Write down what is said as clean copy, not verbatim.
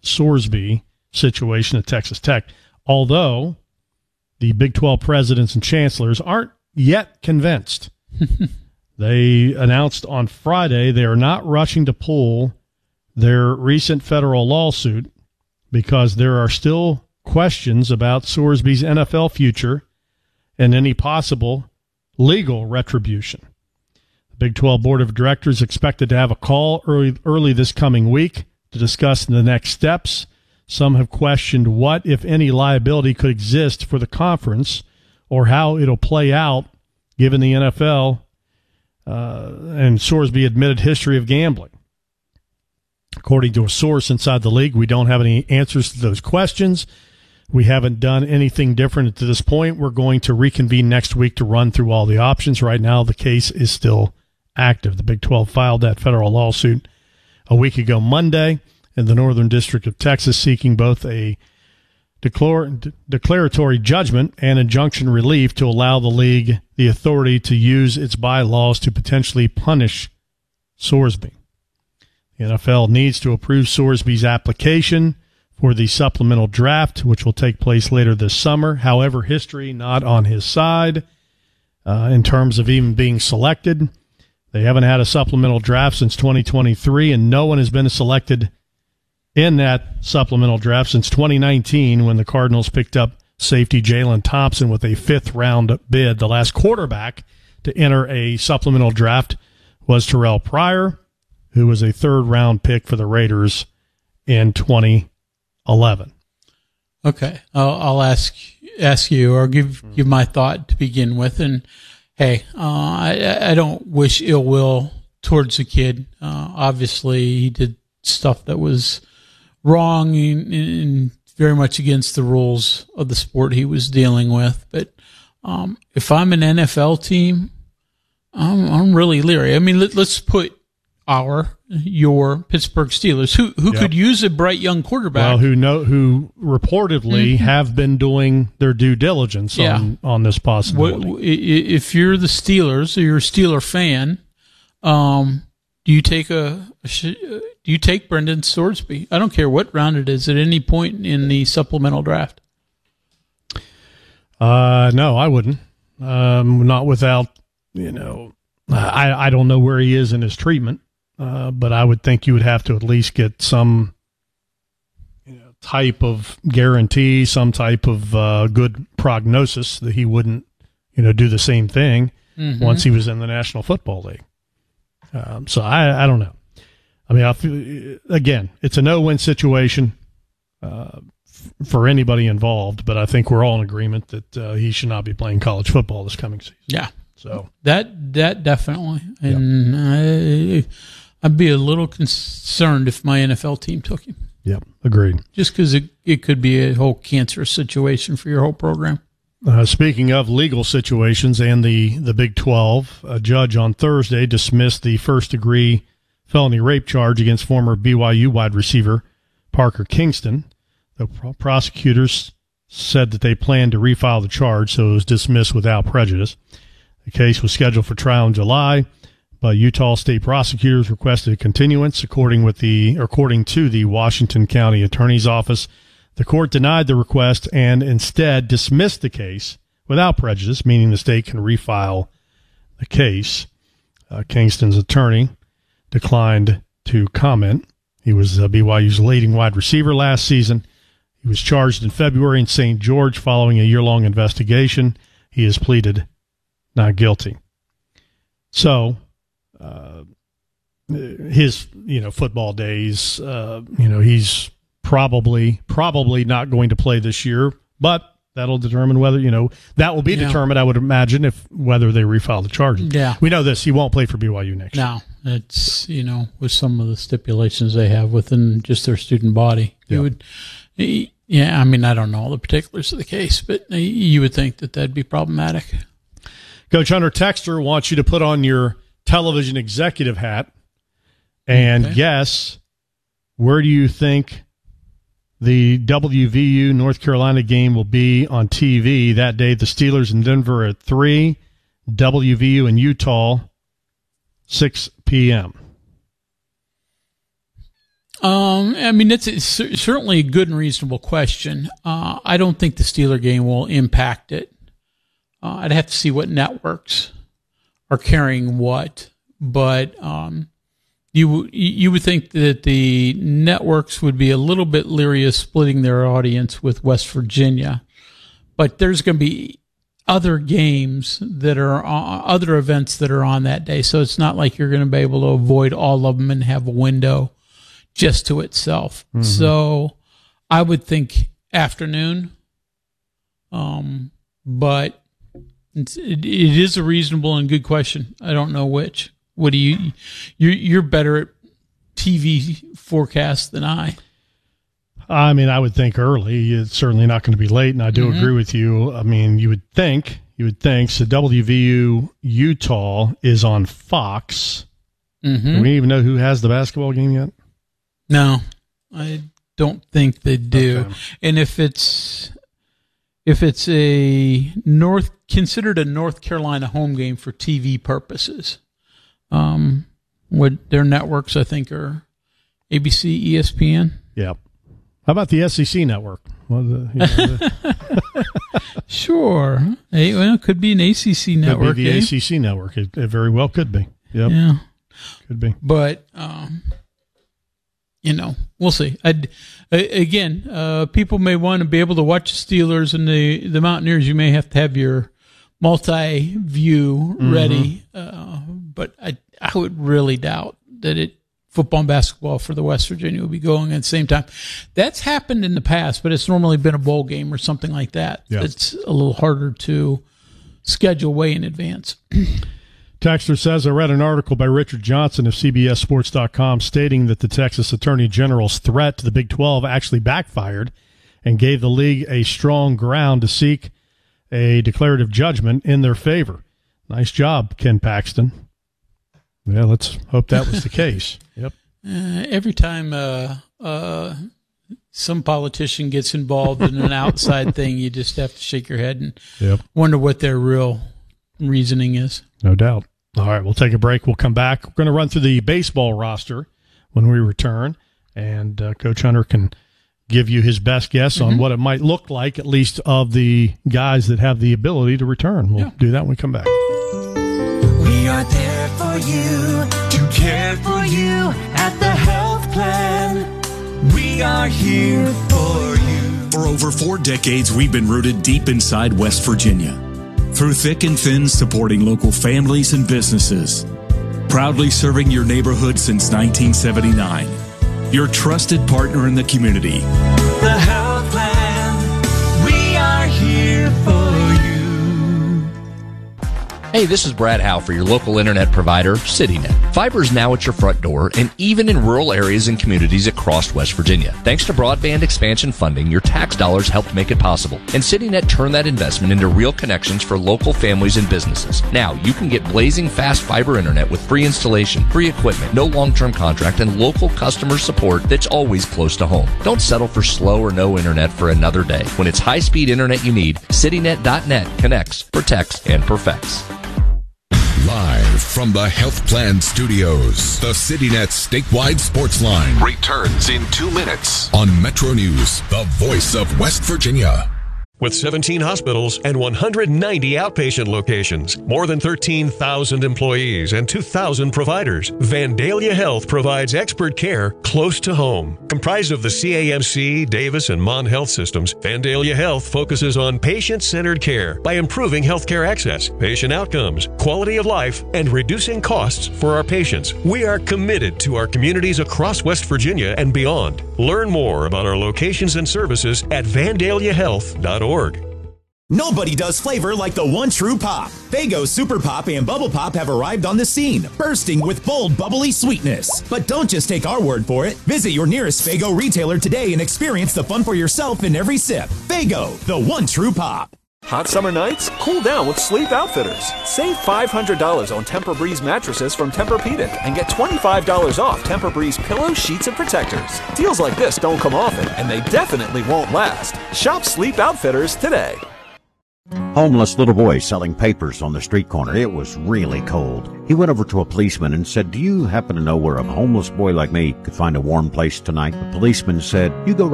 Sorsby situation at Texas Tech, although the Big 12 presidents and chancellors aren't yet convinced. They announced on Friday they are not rushing to pull their recent federal lawsuit because there are still questions about Sorsby's NFL future and any possible legal retribution. The Big 12 Board of Directors expected to have a call early this coming week to discuss the next steps. Some have questioned what, if any, liability could exist for the conference or how it'll play out given the NFL and Sorsby admitted history of gambling. According to a source inside the league, we don't have any answers to those questions. We haven't done anything different to this point. We're going to reconvene next week to run through all the options. Right now, the case is still active. The Big 12 filed that federal lawsuit a week ago Monday in the Northern District of Texas, seeking both a declaratory judgment and injunction relief to allow the league the authority to use its bylaws to potentially punish Sorsby. The NFL needs to approve Sorsby's application for the supplemental draft, which will take place later this summer. However, history not on his side in terms of even being selected. They haven't had a supplemental draft since 2023, and no one has been selected in that supplemental draft since 2019 when the Cardinals picked up safety Jalen Thompson with a fifth-round bid. The last quarterback to enter a supplemental draft was Terrell Pryor, who was a third-round pick for the Raiders in 2011. Okay, I'll ask you or give my thought to begin with. And hey, I don't wish ill will towards the kid. Obviously, he did stuff that was wrong and very much against the rules of the sport he was dealing with. But if I'm an NFL team, I'm really leery. I mean, let's put your Pittsburgh Steelers, who could use a bright young quarterback. Well, who reportedly have been doing their due diligence on this possibility. If you're the Steelers or you're a Steeler fan, do you take Brendan Sorsby? I don't care what round it is at any point in the supplemental draft. No, I wouldn't. Not without, I don't know where he is in his treatment. But I would think you would have to at least get some type of guarantee, some type of good prognosis that he wouldn't, do the same thing once he was in the National Football League. So I don't know. I mean, again, it's a no-win situation for anybody involved, but I think we're all in agreement that he should not be playing college football this coming season. Yeah. So that definitely. And I'd be a little concerned if my NFL team took him. Yep, agreed. Just because it could be a whole cancerous situation for your whole program. Speaking of legal situations and the Big 12, a judge on Thursday dismissed the first-degree felony rape charge against former BYU wide receiver Parker Kingston. The prosecutors said that they planned to refile the charge, so it was dismissed without prejudice. The case was scheduled for trial in July, but Utah state prosecutors requested a continuance. According to the Washington County Attorney's Office, the court denied the request and instead dismissed the case without prejudice, meaning the state can refile the case. Kingston's attorney declined to comment. He was BYU's leading wide receiver last season. He was charged in February in St. George following a year-long investigation. He has pleaded not guilty. So, his, football days, he's probably not going to play this year, but that'll determine whether, that will be determined, I would imagine, whether they refile the charges. Yeah. We know this. He won't play for BYU next year. No, it's, with some of the stipulations they have within just their student body. I mean, I don't know all the particulars of the case, but you would think that that'd be problematic. Coach Hunter Texter wants you to put on your television executive hat and guess, where do you think the WVU North Carolina game will be on TV that day? The Steelers in Denver at 3, WVU in Utah, 6 p.m. I mean, it's certainly a good and reasonable question. I don't think the Steeler game will impact it. I'd have to see what networks are carrying what, but you would think that the networks would be a little bit leery of splitting their audience with West Virginia, but there's going to be other games that are other events that are on that day, so it's not like you're going to be able to avoid all of them and have a window just to itself. Mm-hmm. So I would think afternoon, but it is a reasonable and good question. I don't know which. What do you're better at TV forecasts than I. I mean, I would think early. It's certainly not going to be late, and I do agree with you. I mean, you would think. So WVU Utah is on Fox. Mm-hmm. Do we even know who has the basketball game yet? No, I don't think they do. Okay. And if it's considered a North Carolina home game for TV purposes, what their networks I think are ABC, ESPN. Yeah. How about the SEC network? Well, sure. It could be an ACC network. Could be the ACC network. It very well could be. Yep. Yeah. Could be. But we'll see. People may want to be able to watch the Steelers and the Mountaineers. You may have to have your multi-view ready. But I would really doubt that football and basketball for the West Virginia will be going at the same time. That's happened in the past, but it's normally been a bowl game or something like that. Yeah. It's a little harder to schedule way in advance. Texter says, I read an article by Richard Johnson of CBSSports.com stating that the Texas Attorney General's threat to the Big 12 actually backfired and gave the league a strong ground to seek a declarative judgment in their favor. Nice job, Ken Paxton. Yeah, let's hope that was the case. Yep. Every time some politician gets involved in an outside thing, you just have to shake your head and wonder what their real reasoning is. No doubt. All right, we'll take a break. We'll come back. We're going to run through the baseball roster when we return, and Coach Hunter can give you his best guess on what it might look like, at least of the guys that have the ability to return. We'll do that when we come back. We are there for you, to care for you at the health plan. We are here for you. For over 4 decades, we've been rooted deep inside West Virginia. Through thick and thin, supporting local families and businesses. Proudly serving your neighborhood since 1979. Your trusted partner in the community. The health plan. We are here for you. Hey, this is Brad Howe for your local internet provider, CityNet. Fiber is now at your front door and even in rural areas and communities across West Virginia. Thanks to broadband expansion funding, your tax dollars helped make it possible. And CityNet turned that investment into real connections for local families and businesses. Now, you can get blazing fast fiber internet with free installation, free equipment, no long-term contract, and local customer support that's always close to home. Don't settle for slow or no internet for another day. When it's high-speed internet you need, CityNet.net connects, protects, and perfects. Live from the Health Plan Studios, the CityNet statewide sports line returns in 2 minutes on Metro News, the voice of West Virginia. With 17 hospitals and 190 outpatient locations, more than 13,000 employees and 2,000 providers, Vandalia Health provides expert care close to home. Comprised of the CAMC, Davis, and Mon Health systems, Vandalia Health focuses on patient-centered care by improving healthcare access, patient outcomes, quality of life, and reducing costs for our patients. We are committed to our communities across West Virginia and beyond. Learn more about our locations and services at vandaliahealth.org. Nobody does flavor like the one true pop. Faygo Super Pop and Bubble Pop have arrived on the scene, bursting with bold, bubbly sweetness. But don't just take our word for it. Visit your nearest Faygo retailer today and experience the fun for yourself in every sip. Faygo, the one true pop. Hot summer nights? Cool down with Sleep Outfitters. Save $500 on Tempur-Breeze mattresses from Tempur-Pedic and get $25 off Tempur-Breeze pillows, sheets, and protectors. Deals like this don't come often, and they definitely won't last. Shop Sleep Outfitters today. Homeless little boy selling papers on the street corner. It was really cold. He went over to a policeman and said, "Do you happen to know where a homeless boy like me could find a warm place tonight?" The policeman said, "You go right